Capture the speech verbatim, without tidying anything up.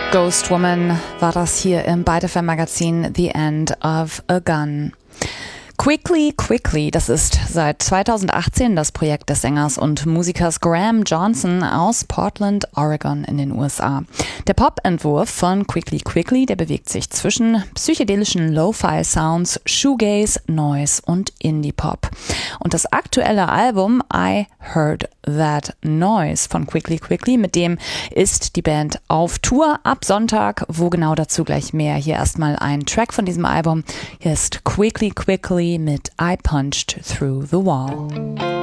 Ghost Woman war das hier im Byte F M Magazin The End of a Gun. Quickly, Quickly, das ist seit zweitausendachtzehn das Projekt des Sängers und Musikers Graham Johnson aus Portland, Oregon in den U S A. Der Pop-Entwurf von Quickly, Quickly, der bewegt sich zwischen psychedelischen Lo-Fi-Sounds, Shoegaze, Noise und Indie-Pop. Und das aktuelle Album I Heard That Noise von Quickly, Quickly, mit dem ist die Band auf Tour ab Sonntag. Wo genau, dazu gleich mehr. Hier erstmal ein Track von diesem Album. Hier ist Quickly, Quickly mit I Punched Through the Wall.